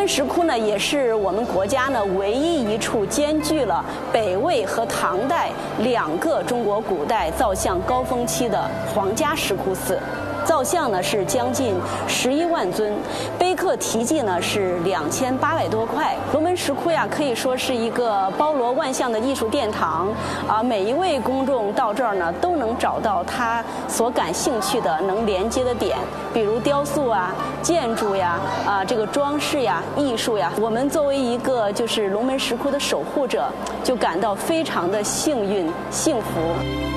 门石窟呢，也是我们国家呢唯一一处兼具了北魏和唐代2个中国古代造像高峰期的皇家石窟寺。造像呢是将近11万尊，碑刻题记呢是2800多块。龙门石窟呀，可以说是一个包罗万象的艺术殿堂啊！每一位公众到这儿呢，都能找到他所感兴趣的能连接的点，比如雕塑啊、建筑呀、这个装饰呀、艺术呀。我们作为一个就是龙门石窟的守护者，就感到非常的幸运、幸福。